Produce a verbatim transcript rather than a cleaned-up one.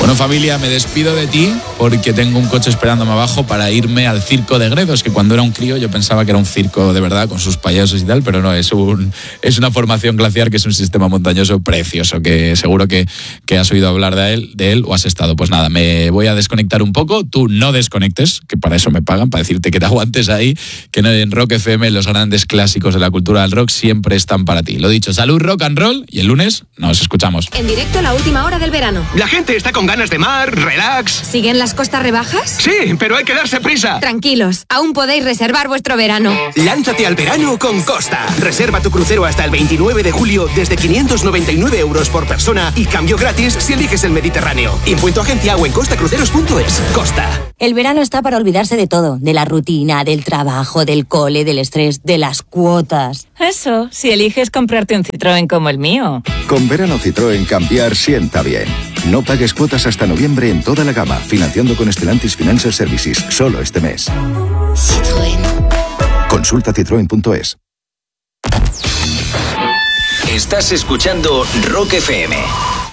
Bueno, familia, me despido de ti porque tengo un coche esperándome abajo para irme al Circo de Gredos, que cuando era un crío yo pensaba que era un circo de verdad con sus payasos y tal, pero no, es un es una formación glaciar que es un sistema montañoso precioso, que seguro que, que has oído hablar de él, de él o has estado. Pues nada, me voy a desconectar un poco, tú no desconectes, que para eso me pagan, para decirte que te aguantes ahí, que en Rock F M los grandes clásicos de la cultura del rock siempre están para ti. Lo dicho, salud, rock and roll, y el lunes nos escuchamos. En directo, la última hora del verano. La gente está con ganas de mar, relax. ¿Siguen las costas rebajas? Sí, pero hay que darse prisa. Tranquilos, aún podéis reservar vuestro verano. Lánzate al verano con Costa. Reserva tu crucero hasta el veintinueve de julio desde quinientos noventa y nueve euros por persona y cambio gratis si eliges el Mediterráneo. Impuesto agencia o en costacruceros punto es. Costa. El verano está para olvidarse de todo, de la rutina, del trabajo, del cole, del estrés, de las cuotas. Eso, si eliges comprarte un Citroën como el mío. Con verano Citroën cambiar sienta bien. No pagues cuotas hasta noviembre en toda la gama, financiando con Stellantis Financial Services, solo este mes. Citroën. Consulta citroen punto es. Estás escuchando Rock F M.